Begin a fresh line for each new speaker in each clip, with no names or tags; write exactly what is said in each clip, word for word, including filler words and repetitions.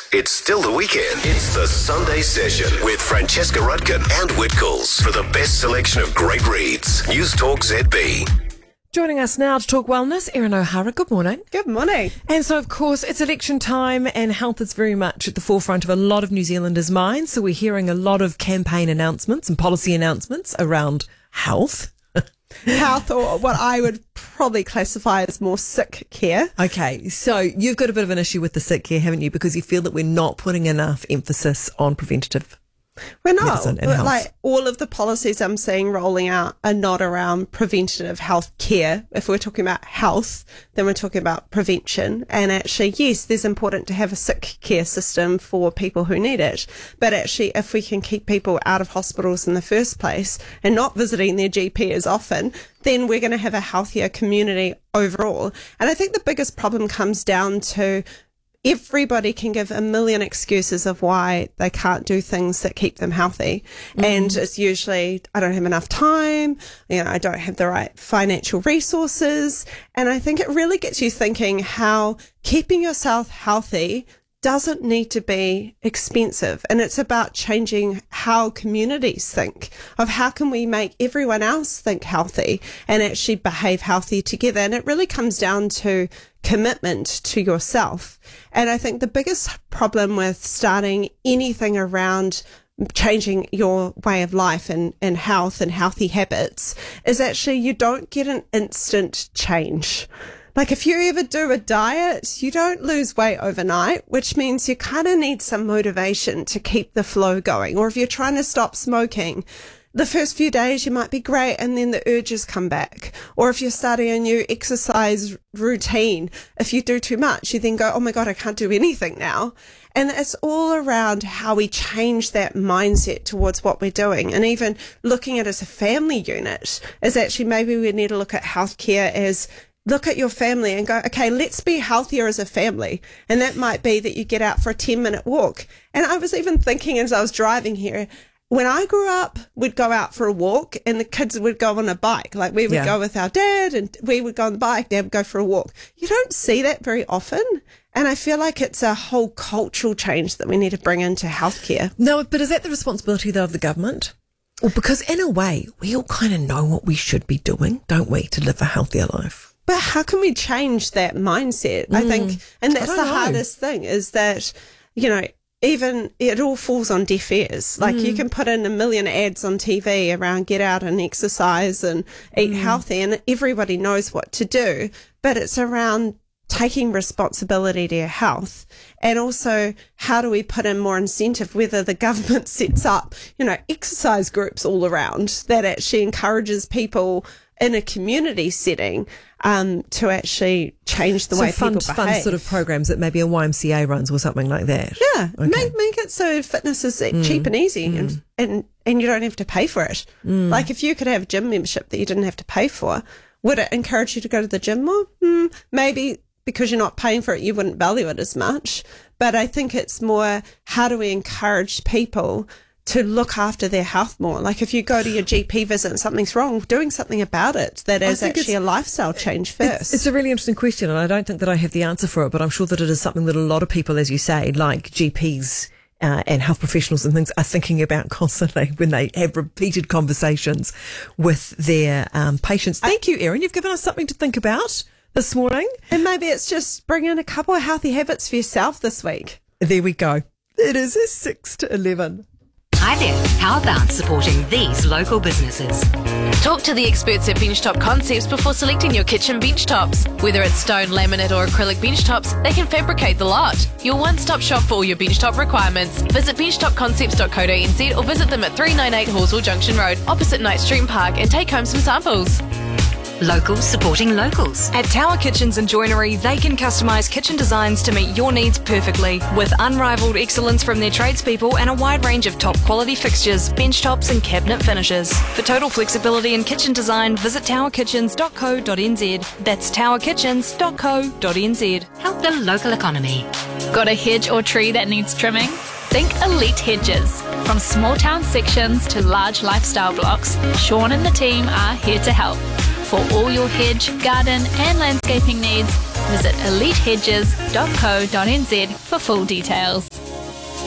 It's still the weekend. It's the Sunday Session with Francesca Rudkin and Whitcoulls for the best selection of great reads. News Talk Z B.
Joining us now to talk wellness, Erin O'Hara. Good morning.
Good morning.
And so, of course, it's election time and health is very much at the forefront of a lot of New Zealanders' minds. So we're hearing a lot of campaign announcements and policy announcements around health.
Health, or what I would probably classify as more sick care.
Okay, so you've got a bit of an issue with the sick care, haven't you? Because you feel that we're not putting enough emphasis on preventative
We're not.
medicine and health.
Like, all of the policies I'm seeing rolling out are not around preventative health care. If we're talking about health, then we're talking about prevention. And actually, yes, there's important to have a sick care system for people who need it. But actually, if we can keep people out of hospitals in the first place and not visiting their G P as often, then we're going to have a healthier community overall. And I think the biggest problem comes down to everybody can give a million excuses of why they can't do things that keep them healthy. Mm. And it's usually, I don't have enough time, you know, I don't have the right financial resources. And I think it really gets you thinking how keeping yourself healthy doesn't need to be expensive. And it's about changing how communities think of how can we make everyone else think healthy and actually behave healthy together. And it really comes down to commitment to yourself. And I think the biggest problem with starting anything around changing your way of life and, and health and healthy habits is actually you don't get an instant change. Like if you ever do a diet, you don't lose weight overnight, which means you kind of need some motivation to keep the flow going. Or if you're trying to stop smoking, the first few days you might be great and then the urges come back. Or if you're starting a new exercise routine, if you do too much, you then go, oh my God, I can't do anything now. And it's all around how we change that mindset towards what we're doing. And even looking at it as a family unit is actually maybe we need to look at healthcare as look at your family and go, okay, let's be healthier as a family. And that might be that you get out for a ten minute walk. And I was even thinking as I was driving here, when I grew up, we'd go out for a walk and the kids would go on a bike. Like we would
Yeah.
go with our dad and we would go on the bike, dad would go for a walk. You don't see that very often. And I feel like it's a whole cultural change that we need to bring into healthcare.
No, but is that the responsibility, though, of the government? Well, because in a way, we all kind of know what we should be doing, don't we, to live a healthier life?
But how can we change that mindset? I think, and that's
I
the
don't know.
hardest thing is that, you know, even it all falls on deaf ears. Like you can put in a million ads on T V around get out and exercise and eat healthy and everybody knows what to do, but it's around taking responsibility to your health. And also, how do we put in more incentive, whether the government sets up, you know, exercise groups all around that actually encourages people in a community setting um, to actually change the
so
way
fun,
people
fun
behave.
sort of programs that maybe a Y M C A runs or something like that.
Yeah,
Okay.
make make it so fitness is cheap and easy, and, and and you don't have to pay for it. Like if you could have a gym membership that you didn't have to pay for, would it encourage you to go to the gym more? Hmm, maybe because you're not paying for it, you wouldn't value it as much. But I think it's more how do we encourage people to look after their health more? Like if you go to your G P visit and something's wrong, doing something about it that is
think
actually a
it's-
lifestyle change first.
It's, it's a really interesting question, and I don't think that I have the answer for it, but I'm sure that it is something that a lot of people, as you say, like G Ps uh, and health professionals and things, are thinking about constantly when they have repeated conversations with their um, patients. Thank you, Erin. You've given us something to think about this morning.
And maybe it's just bring in a couple of healthy habits for yourself this week.
There we go. It is a six to eleven.
Hi there, how about supporting these local businesses?
Talk to the experts at Benchtop Concepts before selecting your kitchen bench tops. Whether it's stone, laminate or acrylic bench tops, they can fabricate the lot. Your one-stop shop for all your benchtop requirements. Visit benchtop concepts dot co dot n z or visit them at three ninety-eight Horsell Junction Road, opposite Knight Street Park, and take home some samples.
Locals supporting locals.
At Tower Kitchens and Joinery, they can customise kitchen designs to meet your needs perfectly. With unrivaled excellence from their tradespeople and a wide range of top quality fixtures, bench tops and cabinet finishes. For total flexibility in kitchen design, visit tower kitchens dot co dot n z. That's tower kitchens dot co dot n z.
Help the local economy.
Got a hedge or tree that needs trimming? Think Elite Hedges. From small town sections to large lifestyle blocks, Sean and the team are here to help. For all your hedge, garden and landscaping needs, visit elite hedges dot co dot n z for full details.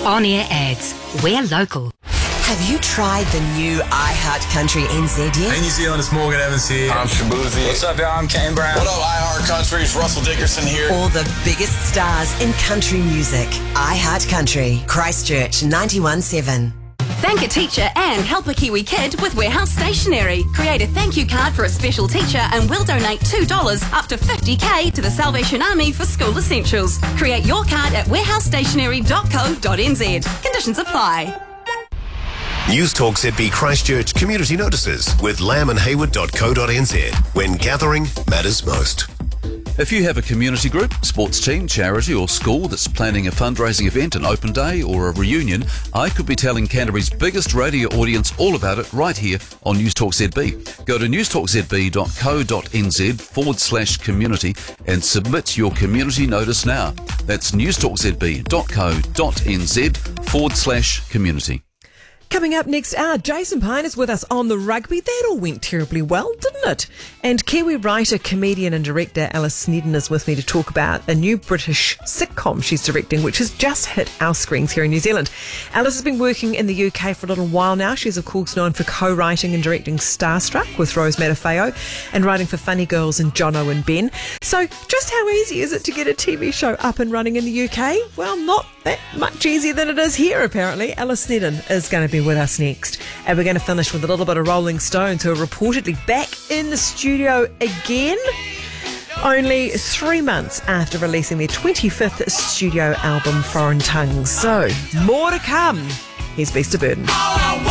On-air ads. We're local.
Have you tried the new iHeart Country N Z yet?
Hey New Zealand, it's Morgan Evans here. I'm Shabuzi. What's up, y'all? I'm Kane Brown. What up, iHeart Country? It's Russell Dickerson here.
All the biggest stars in country music. iHeart Country, Christchurch ninety-one point seven.
Thank a teacher and help a Kiwi kid with Warehouse Stationery. Create a thank you card for a special teacher and we'll donate two dollars up to fifty K to the Salvation Army for school essentials. Create your card at warehouse stationery dot co dot n z. Conditions apply.
News Talk Z B Christchurch community notices with lamb and hayward dot co dot n z when gathering matters most.
If you have a community group, sports team, charity or school that's planning a fundraising event, an open day or a reunion, I could be telling Canterbury's biggest radio audience all about it right here on News Talk Z B. Go to news talk z b dot co dot n z forward slash community and submit your community notice now. That's news talk z b dot co dot n z forward slash community.
Coming up next hour, Jason Pine is with us on the rugby. That all went terribly well, didn't it? And Kiwi writer, comedian and director Alice Snedden is with me to talk about a new British sitcom she's directing, which has just hit our screens here in New Zealand. Alice has been working in the U K for a little while now. She's, of course, known for co-writing and directing Starstruck with Rose Matafeo and writing for Funny Girls and Jono and Ben. So just how easy is it to get a T V show up and running in the U K? Well, not that much easier than it is here, apparently. Alice Snedden is going to be with us next. And we're going to finish with a little bit of Rolling Stones, who are reportedly back in the studio again, only three months after releasing their twenty-fifth studio album, Foreign Tongues. So, more to come. Here's Beast of Burden.